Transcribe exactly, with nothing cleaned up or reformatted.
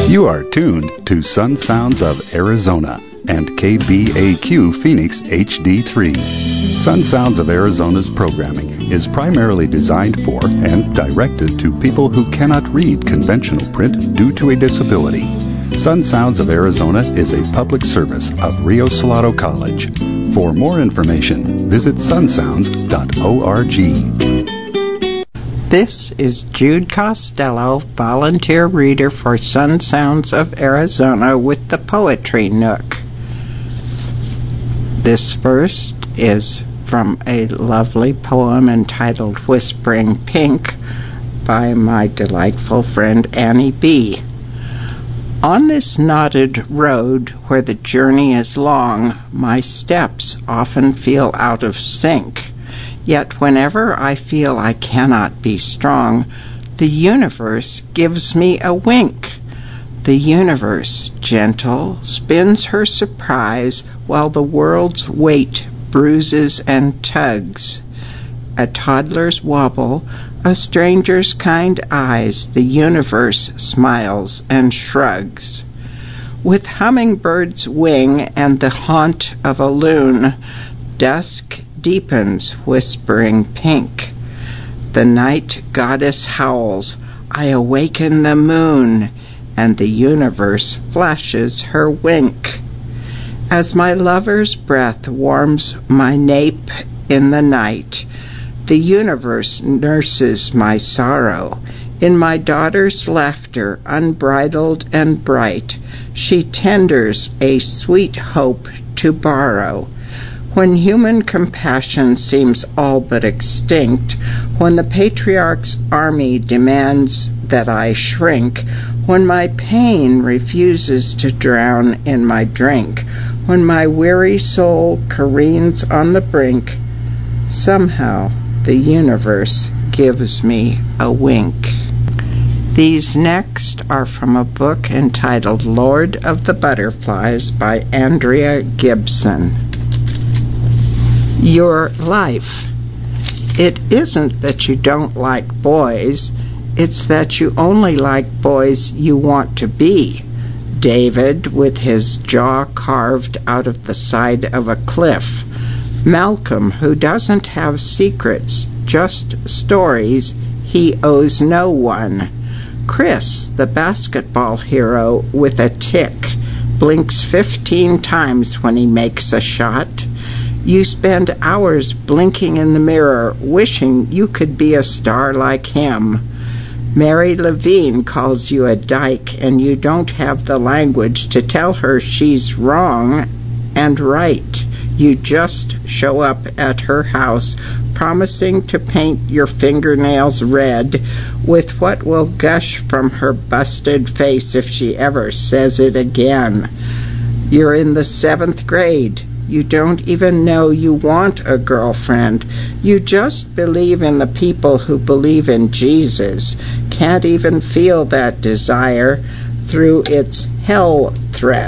You are tuned to Sun Sounds of Arizona and K B A Q Phoenix H D three. Sun Sounds of Arizona's programming is primarily designed for and directed to people who cannot read conventional print due to a disability. Sun Sounds of Arizona is a public service of Rio Salado College. For more information, visit sun sounds dot org. This is Jude Costello, volunteer reader for Sun Sounds of Arizona with the Poetry Nook. This verse is from a lovely poem entitled Whispering Pink by my delightful friend Annie B. On this knotted road where the journey is long, my steps often feel out of sync. Yet whenever I feel I cannot be strong, the universe gives me a wink. The universe, gentle, spins her surprise while the world's weight bruises and tugs. A toddler's wobble, a stranger's kind eyes, the universe smiles and shrugs. With hummingbird's wing and the haunt of a loon, dusk deepens, whispering pink. The night goddess howls, I awaken the moon, and the universe flashes her wink. As my lover's breath warms my nape in the night, the universe nurses my sorrow. In my daughter's laughter, unbridled and bright, she tenders a sweet hope to borrow. When human compassion seems all but extinct, when the patriarch's army demands that I shrink, when my pain refuses to drown in my drink, when my weary soul careens on the brink, somehow the universe gives me a wink. These next are from a book entitled Lord of the Butterflies by Andrea Gibson. Your life. It isn't that you don't like boys, it's that you only like boys you want to be. David, with his jaw carved out of the side of a cliff. Malcolm, who doesn't have secrets, just stories he owes no one. Chris, the basketball hero with a tick, blinks fifteen times when he makes a shot. You spend hours blinking in the mirror, wishing you could be a star like him. Mary Levine calls you a dyke, and you don't have the language to tell her she's wrong and right. You just show up at her house, promising to paint your fingernails red with what will gush from her busted face if she ever says it again. You're in the seventh grade. You don't even know you want a girlfriend. You just believe in the people who believe in Jesus. Can't even feel that desire through its hell threat.